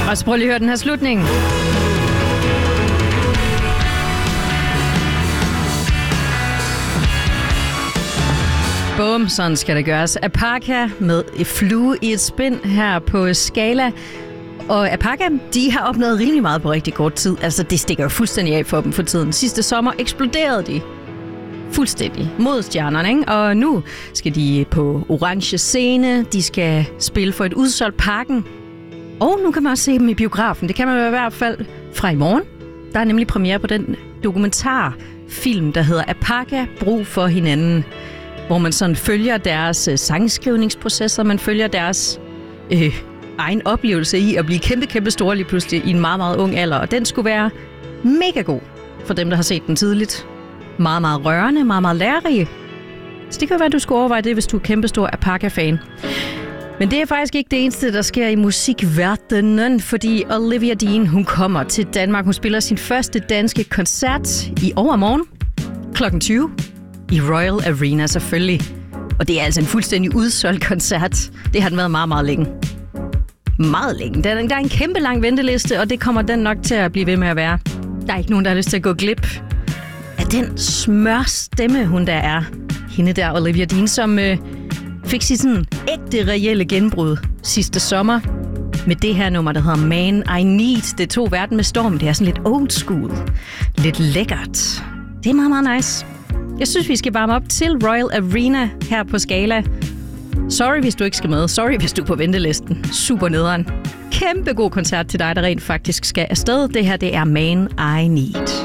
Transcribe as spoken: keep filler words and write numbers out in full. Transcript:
Og så prøv lige at høre den her slutning. Bum, sådan skal det gøres. Apaka med et flue i et spind her på Skala. Og Apaka, de har opnået rimelig meget på rigtig kort tid. Altså, det stikker jo fuldstændig af for dem for tiden. Sidste sommer eksploderede de fuldstændig mod stjernerne, ikke? Og nu skal de på orange scene. De skal spille for et udsolgt Parken. Og nu kan man også se dem i biografen. Det kan man i hvert fald fra i morgen. Der er nemlig premiere på den dokumentarfilm, der hedder Apaka, brug for hinanden. Hvor man sådan følger deres øh, sangskrivningsprocesser, man følger deres øh, egen oplevelse i at blive kæmpe, kæmpe store lige pludselig i en meget, meget ung alder. Og den skulle være mega god for dem, der har set den tidligt. Meget, meget rørende, meget, meget lærerige. Så det kan være, at du skulle overveje det, hvis du er kæmpe stor Apaka-fan. Men det er faktisk ikke det eneste, der sker i musikverdenen, fordi Olivia Dean, hun kommer til Danmark. Hun spiller sin første danske koncert i overmorgen klokken tyve. I Royal Arena selvfølgelig. Og det er altså en fuldstændig udsolgt koncert. Det har den været meget, meget længe. Meget længe. Der er en kæmpe lang venteliste, og det kommer den nok til at blive ved med at være. Der er ikke nogen, der har lyst til at gå glip af den smørstemme, hun der er. Hende der, Olivia Dean, som øh, fik sit sådan ægte, reelle genbrud sidste sommer. Med det her nummer, der hedder Man I Need. Det tog verden med storm. Det er sådan lidt old school. Lidt lækkert. Det er meget, meget nice. Jeg synes, vi skal varme op til Royal Arena her på Skala. Sorry, hvis du ikke skal med. Sorry, hvis du er på ventelisten. Super nederen. Kæmpe god koncert til dig, der rent faktisk skal afsted. Det her, det er Man I Need.